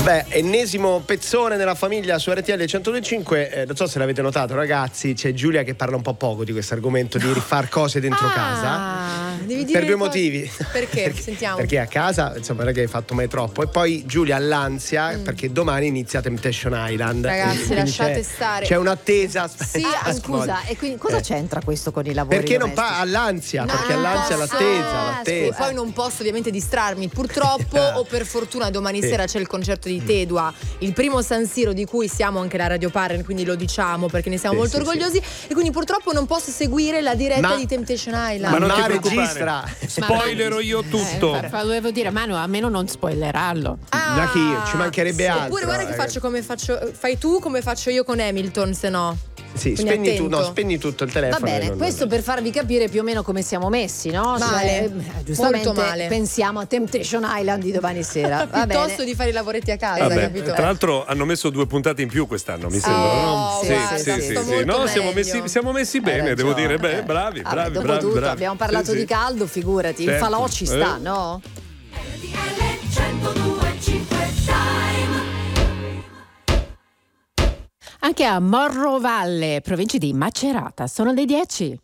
Beh, ennesimo pezzone nella famiglia su RTL 102.5. Non so se l'avete notato, ragazzi, c'è Giulia che parla un po' poco di questo argomento di rifar cose dentro casa. Devi dire per due motivi. Perché? Sentiamo. Perché a casa, insomma, non è che hai fatto mai troppo. E poi Giulia ha l'ansia perché domani inizia Temptation Island. Ragazzi, quindi lasciate stare. C'è un'attesa. Sì, scusa, e quindi cosa c'entra questo con i lavori Perché non domestici? all'ansia? Perché all'ansia l'attesa. Poi non posso ovviamente distrarmi. Purtroppo o per fortuna domani sera c'è il concerto di Tedua, il primo San Siro di cui siamo anche la radio partner, quindi lo diciamo perché ne siamo molto orgogliosi. E quindi purtroppo non posso seguire la diretta di Temptation Island. Ma non ti registra. Spoilerò io tutto. Volevo dire, Manu, a meno non spoilerarlo. Neanche io, ci mancherebbe altro. Oppure guarda che faccio come fai tu, come faccio io con Hamilton, se no. Sì, spegni tutto il telefono. Va bene, questo per farvi capire più o meno come siamo messi, no? Male, giustamente molto male. pensiamo a Temptation Island di domani sera. Va Piuttosto bene. di fare i lavoretti a casa, capito? Tra l'altro hanno messo 2 puntate in più quest'anno, mi sembra, no? Sì. No, siamo messi bene, devo dire. Beh, bravi. Dopo tutto, abbiamo parlato di caldo, figurati, il Certo. falò ci sta, no? Anche a Morrovalle, provincia di Macerata, sono le 10.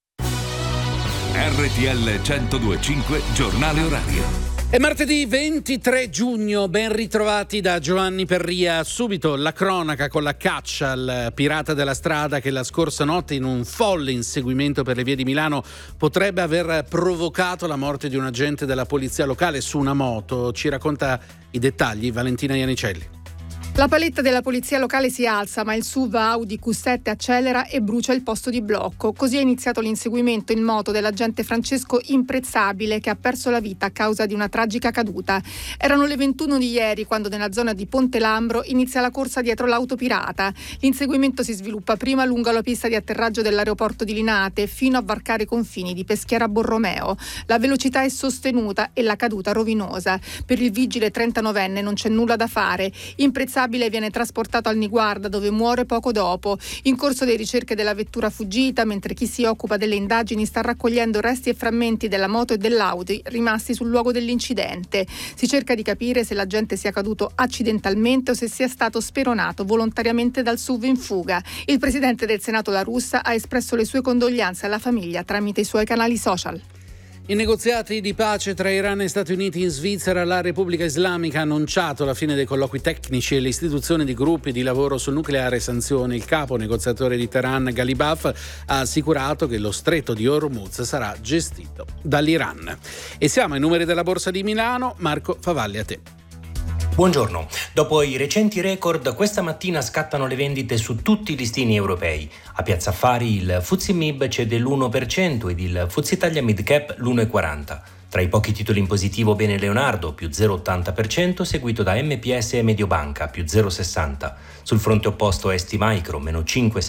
RTL 102.5 Giornale Orario. È martedì 23 giugno, ben ritrovati da Giovanni Perria. Subito la cronaca con la caccia al pirata della strada che la scorsa notte in un folle inseguimento per le vie di Milano potrebbe aver provocato la morte di un agente della polizia locale su una moto. Ci racconta i dettagli Valentina Ianicelli. La paletta della polizia locale si alza, ma il SUV Audi Q7 accelera e brucia il posto di blocco. Così è iniziato l'inseguimento in moto dell'agente Francesco Imprezzabile, che ha perso la vita a causa di una tragica caduta. Erano le 21 di ieri quando nella zona di Ponte Lambro inizia la corsa dietro l'auto pirata. L'inseguimento si sviluppa prima lungo la pista di atterraggio dell'aeroporto di Linate fino a varcare i confini di Peschiera Borromeo. La velocità è sostenuta e la caduta rovinosa. Per il vigile 39enne non c'è nulla da fare. Imprezzabile viene trasportato al Niguarda, dove muore poco dopo. In corso le ricerche della vettura fuggita, mentre chi si occupa delle indagini sta raccogliendo resti e frammenti della moto e dell'Audi rimasti sul luogo dell'incidente. Si cerca di capire se l'agente sia caduto accidentalmente o se sia stato speronato volontariamente dal SUV in fuga. Il presidente del Senato La Russa ha espresso le sue condoglianze alla famiglia tramite i suoi canali social. I negoziati di pace tra Iran e Stati Uniti in Svizzera, la Repubblica Islamica ha annunciato la fine dei colloqui tecnici e l'istituzione di gruppi di lavoro sul nucleare e sanzioni. Il capo negoziatore di Teheran, Ghalibaf, ha assicurato che lo stretto di Hormuz sarà gestito dall'Iran. E siamo ai numeri della Borsa di Milano. Marco Favalli, a te. Buongiorno. Dopo i recenti record, questa mattina scattano le vendite su tutti i listini europei. A Piazza Affari il FTSE MIB cede l'1% ed il FTSE Italia Mid Cap l'1,40%. Tra i pochi titoli in positivo Bene Leonardo più 0,80%, seguito da MPS e Mediobanca più 0,60%. Sul fronte opposto Esti Micro meno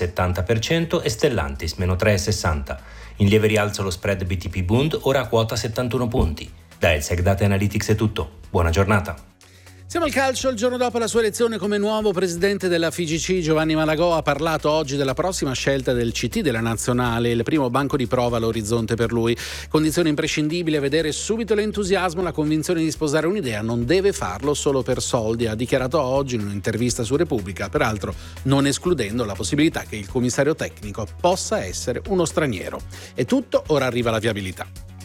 5,70% e Stellantis meno 3,60%. In lieve rialzo lo spread BTP Bund, ora a quota 71 punti. Da Elsec Data Analytics è tutto. Buona giornata. Siamo al calcio. Il giorno dopo la sua elezione come nuovo presidente della FIGC, Giovanni Malagò ha parlato oggi della prossima scelta del CT della Nazionale, il primo banco di prova all'orizzonte per lui. Condizione imprescindibile vedere subito l'entusiasmo, la convinzione di sposare un'idea, non deve farlo solo per soldi, ha dichiarato oggi in un'intervista su Repubblica, peraltro non escludendo la possibilità che il commissario tecnico possa essere uno straniero. È tutto, ora arriva la viabilità.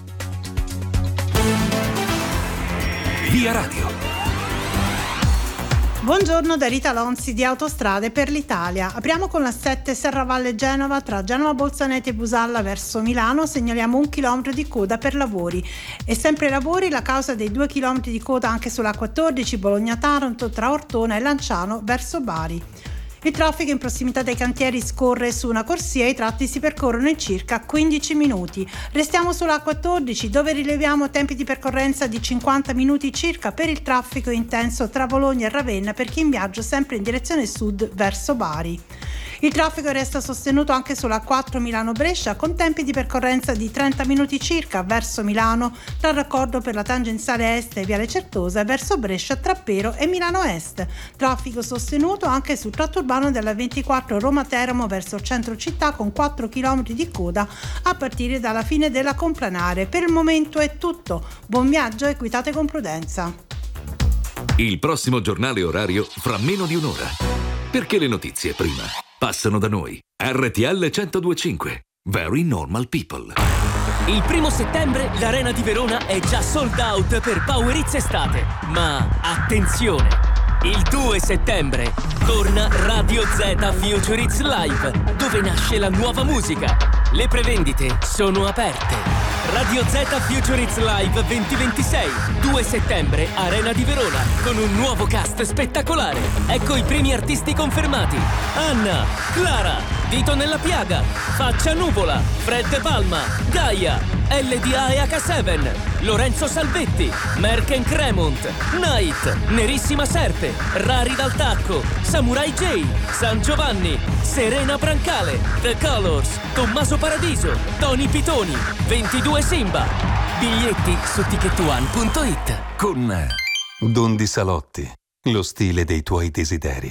Via Radio. Buongiorno da Rita Lonzi di Autostrade per l'Italia. Apriamo con la 7 Serravalle Genova, tra Genova Bolzaneto e Busalla verso Milano segnaliamo 1 chilometro di coda per lavori. E sempre lavori, la causa dei 2 chilometri di coda anche sulla 14 Bologna-Taranto tra Ortona e Lanciano verso Bari. Il traffico in prossimità dei cantieri scorre su una corsia e i tratti si percorrono in circa 15 minuti. Restiamo sulla A14 dove rileviamo tempi di percorrenza di 50 minuti circa per il traffico intenso tra Bologna e Ravenna per chi in viaggio sempre in direzione sud verso Bari. Il traffico resta sostenuto anche sulla 4 Milano-Brescia con tempi di percorrenza di 30 minuti circa verso Milano tra il raccordo per la tangenziale est e Viale Certosa e verso Brescia, Trappero e Milano Est. Traffico sostenuto anche sul tratto urbano della 24 Roma-Teramo verso il centro città con 4 km di coda a partire dalla fine della Complanare. Per il momento è tutto. Buon viaggio e guidate con prudenza. Il prossimo giornale orario fra meno di un'ora. Perché le notizie prima passano da noi. RTL 102.5. Very normal people. Il 1° settembre l'Arena di Verona è già sold out per Power Hits Estate. Ma attenzione! Il 2 settembre torna Radio Z Future Hits Live, dove nasce la nuova musica. Le prevendite sono aperte. Radio Z Future Hits Live 2026, 2 settembre, Arena di Verona, con un nuovo cast spettacolare. Ecco i primi artisti confermati: Anna, Clara, Dito nella Piaga, Faccia Nuvola, Fred Palma, Gaia, LDA e H7, Lorenzo Salvetti, Merken Cremont, Night, Nerissima Serpe, Rari dal Tacco, Samurai J, San Giovanni, Serena Brancale, The Colors, Tommaso Paradiso, Tony Pitoni, 22 Simba. Biglietti su ticketone.it. Con Dondi Salotti, lo stile dei tuoi desideri.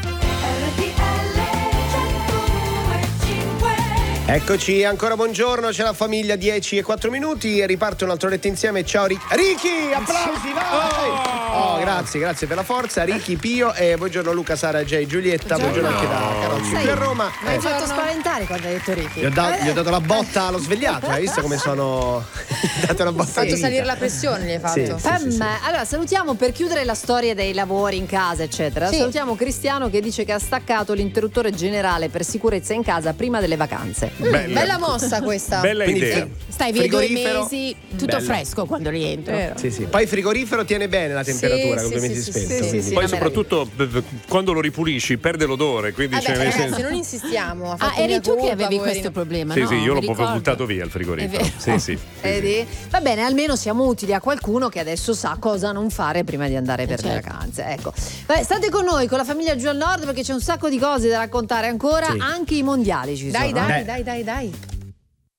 Eccoci, ancora buongiorno, c'è la famiglia, 10:04 e riparte un altro letto insieme. Ciao Ricky, applausi, vai! Oh, grazie per la forza, Ricky, Pio e buongiorno Luca, Sara, Jay, Giulietta, buongiorno anche da Carozzi qui a Roma. Mi hai fatto spaventare quando hai detto Ricky. Gli ho dato la botta allo svegliato, hai visto come sono? Dato la botta. Fatto salire la pressione, gli hai fatto. Sì. Allora, salutiamo, per chiudere la storia dei lavori in casa, eccetera. Sì. Salutiamo Cristiano che dice che ha staccato l'interruttore generale per sicurezza in casa prima delle vacanze. Bella mossa questa. Bella idea. Stai via 2 frigorifero. mesi, tutto fresco quando rientro. Sì. Poi il frigorifero tiene bene la temperatura con 2 mesi spento. Sì, Poi una soprattutto quando lo ripulisci perde l'odore, quindi Vabbè, ragazzi, non insistiamo. Ha fatto eri mia tu che colpa, avevi poverino. questo problema, Sì, no? sì, io l'ho Mi proprio ricordo. buttato via il frigorifero. Sì. Vedi? Va bene, almeno siamo utili a qualcuno che adesso sa cosa non fare prima di andare per le vacanze. Ecco. Beh, state con noi, con la famiglia giù al nord, perché c'è un sacco di cose da raccontare ancora, anche i mondiali ci sono. Dai.